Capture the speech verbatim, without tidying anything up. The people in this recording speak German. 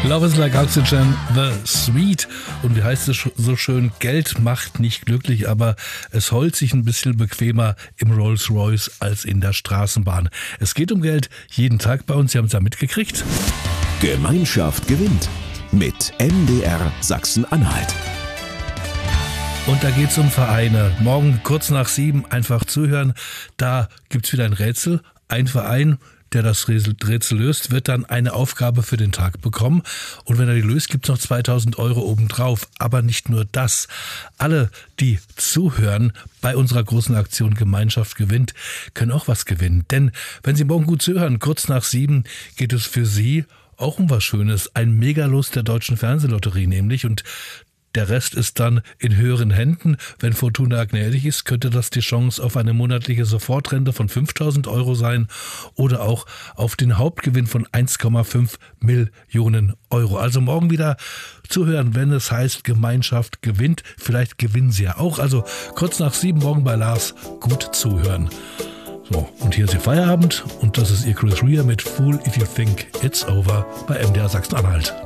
Love is like oxygen, the sweet. Und wie heißt es so schön, Geld macht nicht glücklich, aber es heult sich ein bisschen bequemer im Rolls-Royce als in der Straßenbahn. Es geht um Geld jeden Tag bei uns, Sie haben es ja mitgekriegt. Gemeinschaft gewinnt mit M D R Sachsen-Anhalt. Und da geht's um Vereine. Morgen kurz nach sieben einfach zuhören. Da gibt's wieder ein Rätsel. Ein Verein, der das Rätsel löst, wird dann eine Aufgabe für den Tag bekommen. Und wenn er die löst, gibt's noch zweitausend Euro obendrauf. Aber nicht nur das. Alle, die zuhören bei unserer großen Aktion Gemeinschaft gewinnt, können auch was gewinnen. Denn wenn Sie morgen gut zuhören, kurz nach sieben, geht es für Sie auch um was Schönes. Ein Megalos der Deutschen Fernsehlotterie nämlich. Und der Rest ist dann in höheren Händen. Wenn Fortuna gnädig ist, könnte das die Chance auf eine monatliche Sofortrente von fünftausend Euro sein oder auch auf den Hauptgewinn von eins Komma fünf Millionen Euro. Also morgen wieder zuhören, wenn es heißt Gemeinschaft gewinnt. Vielleicht gewinnen Sie ja auch. Also kurz nach sieben morgen bei Lars. Gut zuhören. So, und hier ist Ihr Feierabend und das ist Ihr Chris Rea mit Fool If You Think It's Over bei M D R Sachsen-Anhalt.